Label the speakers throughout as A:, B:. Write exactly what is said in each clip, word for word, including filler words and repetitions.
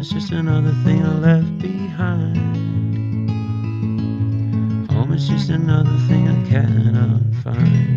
A: it's just another thing I left behind. Home is just another thing I cannot find.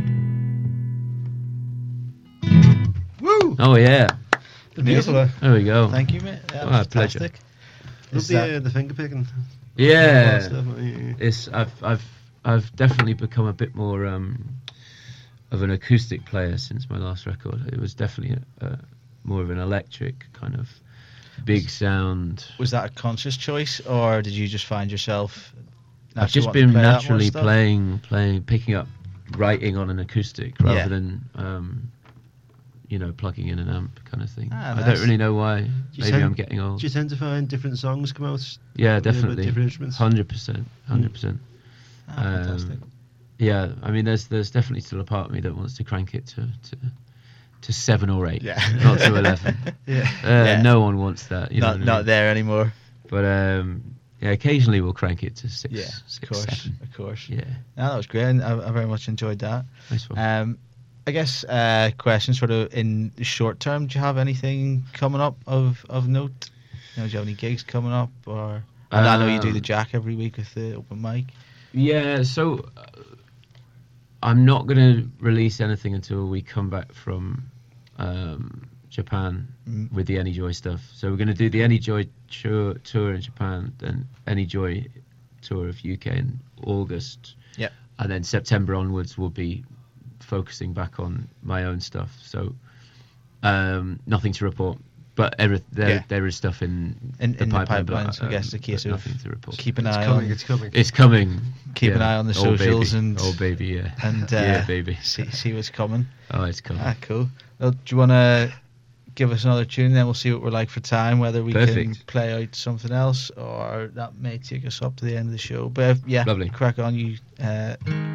B: Woo!
A: Oh yeah.
B: Beautiful.
A: There we go.
B: Thank you, mate. Yeah,
A: Oh,
B: fantastic.
A: pleasure.
C: Love
B: Is
C: the,
B: that-
C: uh, the finger picking.
A: Yeah.
C: Stuff, yeah.
A: It's I've I've I've definitely become a bit more um, of an acoustic player since my last record. It was definitely a, a, more of an electric kind of big sound.
B: Was that a conscious choice, or did you just find yourself?
A: I've just
B: naturally wanting
A: been
B: to play that more
A: naturally
B: stuff?
A: playing, playing, picking up, writing on an acoustic rather
B: Yeah.
A: than, um, you know, plugging in an amp kind of thing.
B: Ah,
A: I
B: nice.
A: don't really know why.
C: you
A: Maybe
C: tend-
A: I'm getting old.
C: Do you tend to find different songs come out?
A: Yeah,
C: with- with
A: definitely.
C: different instruments?
A: Hundred percent, hundred percent.
B: Ah, fantastic.
A: Yeah, I mean, there's there's definitely still a part of me that wants to crank it to to, to seven or eight,
B: Yeah.
A: not to eleven.
B: Yeah.
A: Uh,
B: Yeah.
A: No one wants that. You know
B: not
A: what I
B: not
A: mean?
B: there anymore.
A: But um, yeah, occasionally we'll crank it to six,
B: Yeah,
A: six,
B: of course,
A: seven.
B: of course.
A: Yeah,
B: No, that was great. And I, I very much enjoyed that.
A: nice one.
B: Um, I guess uh, question sort of in the short term. Do you have anything coming up of, of note? You know, do you have any gigs coming up? Or I know- I know you do the
A: Um,
B: Jack every week with the open mic.
A: Yeah, so uh, I'm not going to release anything until we come back from um, Japan
B: Mm.
A: with the Any Joy stuff. So we're going to do the Any Joy tour, tour in Japan, then Any Joy tour of U K in August.
B: Yep.
A: And then September onwards we'll be focusing back on my own stuff. So um, nothing to report. But every, there,
B: Yeah.
A: there is stuff in,
B: In,
A: the
B: in
A: pipeline,
B: the
A: but,
B: pipeline, so I guess
A: um,
B: the case
A: but
B: of
A: nothing to report.
B: keep an
C: It's
B: eye
C: coming,
B: on
C: it's coming.
A: It's coming.
B: Keep an
A: Yeah.
B: eye on the
A: Oh,
B: socials
A: baby.
B: and
A: oh baby, yeah,
B: and uh,
A: yeah, baby.
B: see see what's coming.
A: Oh, it's coming.
B: Ah, cool. Well, do you want to give us another tune? Then we'll see what we're like for time. Whether we can
A: Perfect.
B: play out something else, or that may take us up to the end of the show. But uh, yeah,
A: Lovely.
B: crack on. You uh,